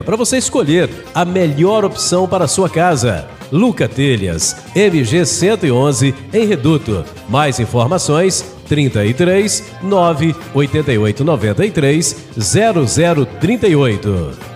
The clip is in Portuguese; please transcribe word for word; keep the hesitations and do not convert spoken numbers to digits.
para você escolher a melhor opção para a sua casa. Luca Telhas, M G cento e onze, em Reduto. Mais informações, trinta e três, nove, oitenta e oito, noventa e três, zero zero trinta e oito.